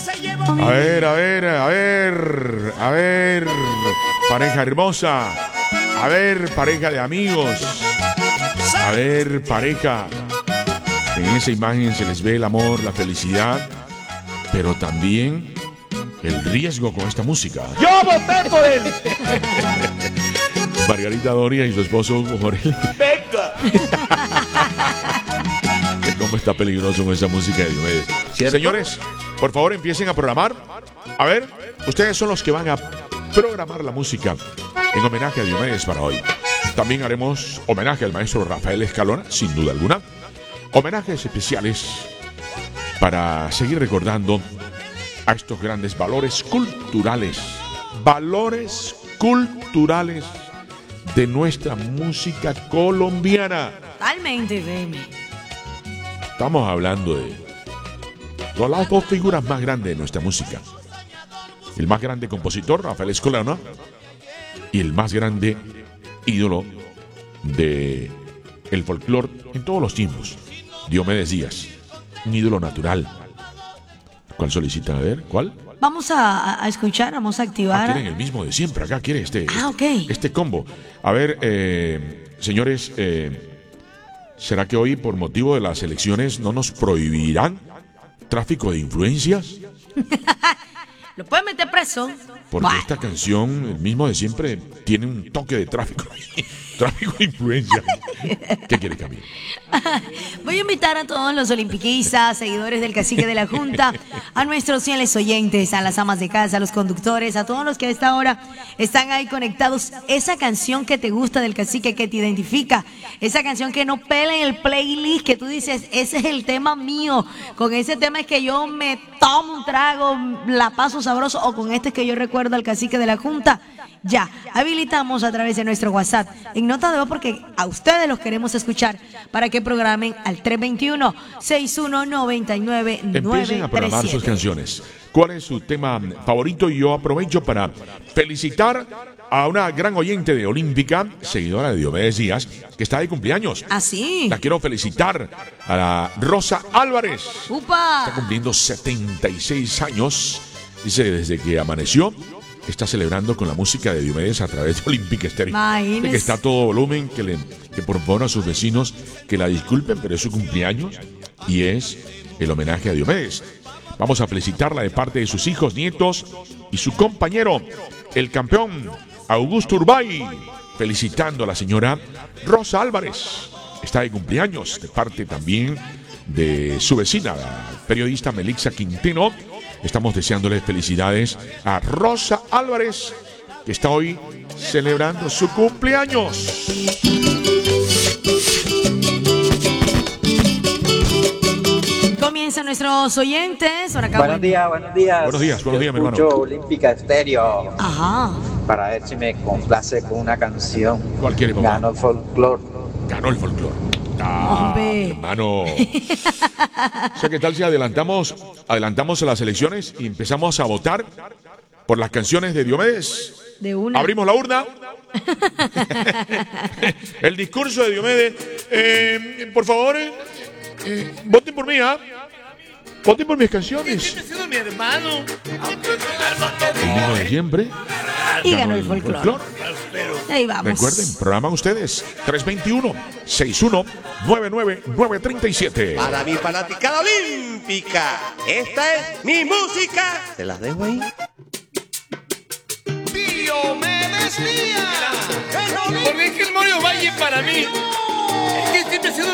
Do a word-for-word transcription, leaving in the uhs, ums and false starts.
A ver, a ver, a ver, a ver, pareja hermosa. A ver, pareja de amigos. A ver, pareja. En esa imagen se les ve el amor, la felicidad, pero también el riesgo con esta música. ¡Yo voté por él! Margarita Doria y su esposo Jorge. ¡Venga! ¿Cómo está peligroso con esa música de Diomedes? ¿Cierto? Señores, por favor empiecen a programar. A ver, ustedes son los que van a programar la música en homenaje a Diomedes para hoy. También haremos homenaje al maestro Rafael Escalona, sin duda alguna. Homenajes especiales para seguir recordando a estos grandes valores culturales. Valores culturales de nuestra música colombiana. Totalmente, Remy. Estamos hablando de las dos figuras más grandes de nuestra música. El más grande compositor, Rafael Escolano, y el más grande ídolo de el folclore en todos los tiempos, Diomedes Díaz, un ídolo natural. ¿Cuál solicitan? A ver, ¿cuál? Vamos a, a escuchar, vamos a activar. Ah, quieren el mismo de siempre, acá quiere este, ah, este, okay. este combo. A ver, eh, señores, eh, ¿será que hoy por motivo de las elecciones no nos prohibirán tráfico de influencias? Lo pueden meter preso. Porque Buah. esta canción, el mismo de siempre, tiene un toque de tráfico. Tráfico de influencia. ¿Qué quiere cambiar? Voy a invitar a todos los olimpiquistas, seguidores del Cacique de la Junta, a nuestros fieles oyentes, a las amas de casa, a los conductores, a todos los que a esta hora están ahí conectados. Esa canción que te gusta del Cacique, que te identifica, esa canción que no pela en el playlist, que tú dices, ese es el tema mío. Con ese tema es que yo me tomo un trago, la paso sabroso, o con este es que yo recuerdo al Cacique de la Junta. Ya, habilitamos a través de nuestro WhatsApp en nota de voz porque a ustedes los queremos escuchar para que programen al tres dos uno, seis uno nueve nueve, nueve tres siete. Empiecen a programar sus canciones. ¿Cuál es su tema favorito? Y yo aprovecho para felicitar a una gran oyente de Olímpica, seguidora de Diomedes Díaz, que está de cumpleaños. ¿Ah, sí? La quiero felicitar a la Rosa Álvarez. ¡Upa! Está cumpliendo setenta y seis años. Dice, desde que amaneció, está celebrando con la música de Diomedes a través de Olímpica Estéreo. Imagínese. Que está a todo volumen, que le que propone a sus vecinos que la disculpen, pero es su cumpleaños y es el homenaje a Diomedes. Vamos a felicitarla de parte de sus hijos, nietos y su compañero, el campeón Augusto Urbay, felicitando a la señora Rosa Álvarez. Está de cumpleaños, de parte también de su vecina, la periodista Melixa Quinteno. Estamos deseándole felicidades a Rosa Álvarez, que está hoy celebrando su cumpleaños. Comienzan nuestros oyentes. Por acá, buenos días, buenos días. Buenos días, buenos días, mi hermano. Escucho Olímpica Estéreo. Ajá. Para ver si me complace con una canción. ¿Cuál quiere, papá? Ganó el folclore. Ganó el folclore. Ah, Hombre. hermano. O sea, ¿qué tal si adelantamos, adelantamos a las elecciones y empezamos a votar por las canciones de Diomedes? De una. Abrimos la urna. El discurso de Diomedes. Eh, por favor, eh, eh, voten por mí, ¿ah? Voten por mis canciones. Siempre ha sido mi hermano. El mismo de siempre. Y ganó el folclore. Ahí vamos. Recuerden, programan ustedes tres dos uno, seis uno nueve nueve, nueve tres siete. Para mi fanaticada olímpica, esta es mi música. ¿Te las dejo ahí? Diomedes Díaz. Porque es que el Morio Valle para mí es que siempre ha sido